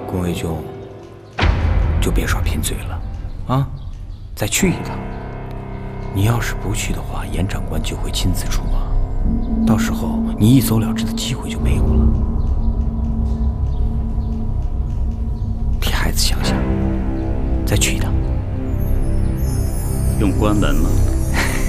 龚卫兄，就别耍贫嘴了，啊，再去一趟。你要是不去的话，严长官就会亲自出马，到时候你一走了之的机会就没有了。替孩子想想，再去一趟。 用关门吗？